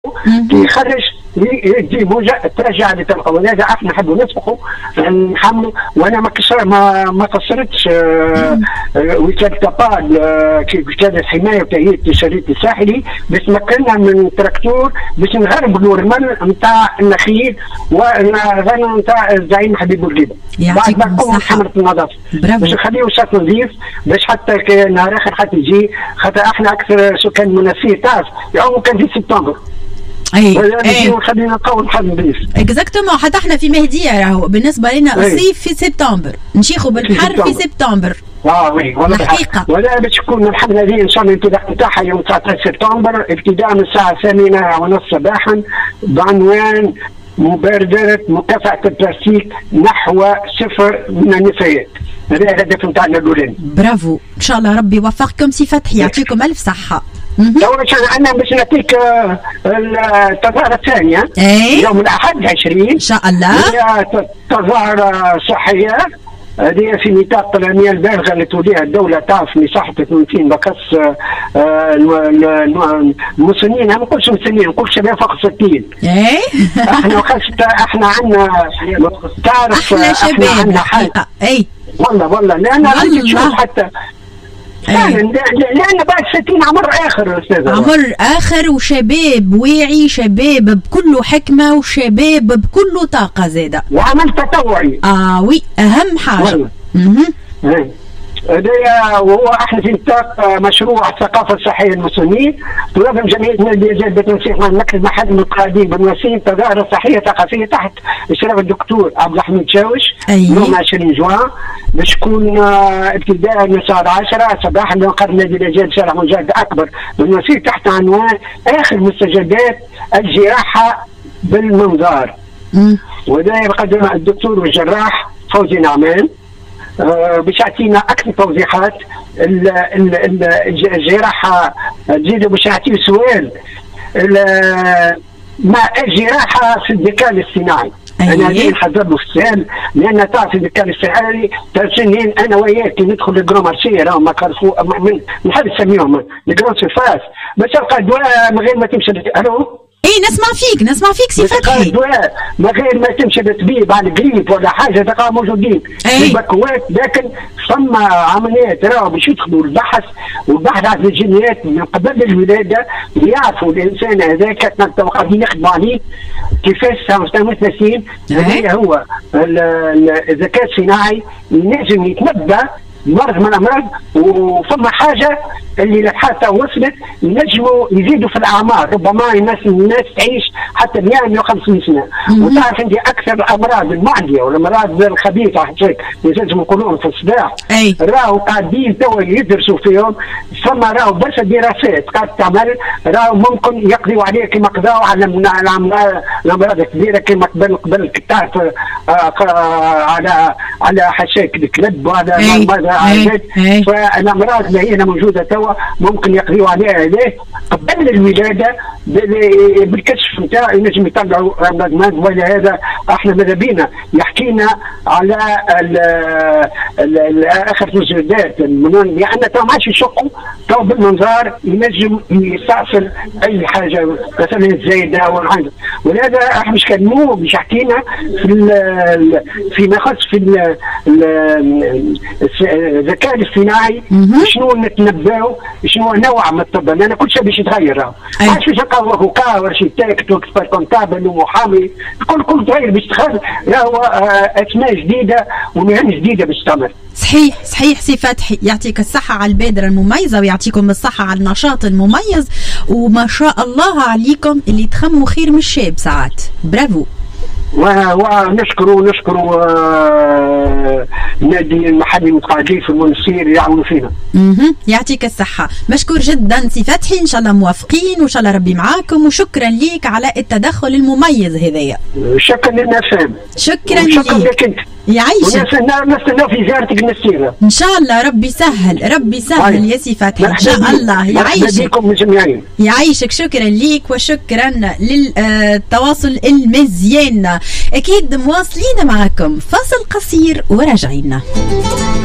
يخرج يجي ترجع لتلقى. ولهذا احنا نحبوا نسبقوا نحملوا. وانا ما قصرتش وكاله تابال وكاله الحمايه وتهيئه الشريط الساحلي باش مكننا من تراكتور باش نغربوا الرمل نتاع النخيل والغنم نتاع الزعيم حبيب بورقيبه. بعد ما نقوم بحمله النظافه باش نخليه شط نظيف باش حتى نهار اخر حتى يجي. خاطر احنا اكثر سكان المنافيه تعرف يعوموا كان في سبتمبر. اي خلينا نقول حد نظيف اكزاكتومون. حتى احنا في مهديه راهو بالنسبه لنا الصيف في سبتمبر نشيخوا بالبحر في سبتمبر. وي والله حقيقه. ولا باش تكون الحمله هذه ان شاء الله الانطلاق نتاعها يوم 19 سبتمبر ابتداء من الساعه 8:30 صباحا بعنوان مبادره مكافحه البلاستيك نحو صفر من النفايات. هذا الهدف نتاعنا الاولاني. برافو ان شاء الله ربي يوفقكم سي فتحي يعطيكم الف صحه. انا باش نعطيك التظاهره الثانيه يوم الاحد 20 ان شاء الله. هي تظاهره صحيه هذه في نطاق الأهمية البالغة اللي توليها الدولة. تعرف مساحة 30 بقص المسنين. ما نقولش مسنين نقول شباب فوق 60. احنا عندنا تعرف احنا شباب حقيقة. اي والله لأن تشوف حتى لأن بعد 60 عمر آخر أستاذ. عمر آخر وشباب واعي، شباب بكل حكمة وشباب بكل طاقة زادة وعمل تطوعي. وي أهم حاجة. وهو احنا في نطاق مشروع الثقافه الصحيه للمسنين. تنظم جمعيه نادي الجاد بالتنسيق مع المركز المحلي للقاعدين بالمسنين تظاهره صحيه ثقافيه تحت اشراف الدكتور عبد الحميد شاوش يوم 20 جوان باش تكون ابتداء من الساعه 10 صباحا بمقر نادي الجاد شارع مجاهد اكبر بالمسير تحت عنوان اخر مستجدات الجراحه بالمنظار. وده يقدم الدكتور والجراح فوزي نعمان باش يعطينا اكثر توضيحات. الجراحه تزيد باش يعطيه سؤال ما الجراحه في الذكاء الاصطناعي. انا ليه نحضر له السؤال لان تعرف الذكاء الاصطناعي ترسلين انا وياك ندخل الجرومارشيه راهم ما كرفوا من حد نسميهم الجرون سيرفاس بس تلقى الدواء من غير ما تمشي. الو نسمع فيك سي فتحي. الدواء من غير ما تمشي للطبيب على الجريب ولا حاجه تلقى موجودين البكوات. لكن ثم عمليات راهو باش يدخلوا البحث والبحث على الجينيات من قبل الولاده يعرفوا الانسان هذاك قاعدين يخدموا عليه كيفاش متمثلين. هذا هو الذكاء الصناعي ينجم يتنبأ مرض من الامراض. وفما حاجه اللي الابحاث وصلت ينجموا يزيدوا في الاعمار. ربما الناس تعيش حتى 150 سنه. وتعرف عندي اكثر الامراض المعديه والامراض الخبيثه لازم نقولوهم في الصداع راهو قاعدين توا يدرسوا فيهم. فما راهو برشا دراسات قاعد تعمل راهو ممكن يقضيوا عليه كما قضاوا على الامراض الكبيره كما قبل تعرف على حشاك الكلب وعلى فالامراض اللي هي موجوده توا ممكن يقضيوا عليها هذه قبل الولاده بالكشف نتاع ينجم يطلعوا امراض. ولهذا احنا ماذا بينا يحكينا على اخر تجربات لان تو ما عادش يشقوا تو بالمنظار ينجم يستأصل اي حاجه مثلا زايده او حاجه. ولهذا احنا مش كلموه مش حكينا فيما يخص في الذكاء الاصطناعي شنو نتنبأوا شنو نوع من الطب لان كل شيء باش يتغير. عادش باش نلقاو افوكا وارشيتكت واكسبير كونتابل ومحامي كل تغير باش تخرج راهو اسماء جديده ومهن جديده باش تعمل. صحيح سي فتحي يعطيك الصحة على البادرة المميزة ويعطيكم الصحة على النشاط المميز وما شاء الله عليكم اللي تخموا خير من الشاب ساعات. برافو. ونشكروا النادي المحلي المتقاعدين في المنصير يعاونوا فينا. يعطيك الصحة. مشكور جدا سي فتحي ان شاء الله موافقين وان شاء الله ربي معاكم وشكرا ليك على التدخل المميز هذايا. شكرا للنافام. شكرا لك انت. يعيشك. ونستنى في زيارتك المسيرة ان شاء الله. ربي سهل يا سي فتحي ان شاء الله. يعيشك يعيشك. شكرا ليك وشكرا للتواصل المزيان. اكيد مواصلين معكم فاصل قصير وراجعين.